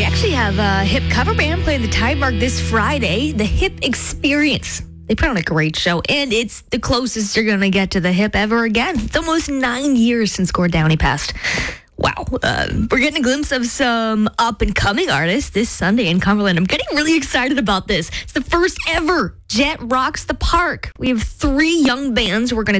actually have a hip cover band playing the Tide Mark this Friday, the Hip Experience. They put on a great show, and it's the closest you're going to get to the hip ever again. It's almost 9 years since Gord Downie passed. Wow. We're getting a glimpse of some up-and-coming artists this Sunday in Cumberland. I'm getting really excited about this. It's the first ever Jet Rocks the Park. We have 3 young bands we're going to